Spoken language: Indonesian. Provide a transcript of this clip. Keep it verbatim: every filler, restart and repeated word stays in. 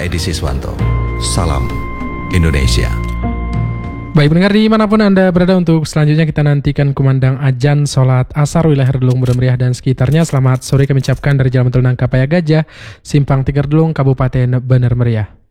Edi Siswanto. Salam Indonesia. Baik pendengar dimanapun Anda berada, untuk selanjutnya kita nantikan kumandang adzan sholat asar wilayah Redulung Budha Meriah dan sekitarnya. Selamat sore kami ucapkan dari Jalan Tol Nangka Paya Gajah, Simpang Tiga Redulung, Kabupaten Bener Meriah.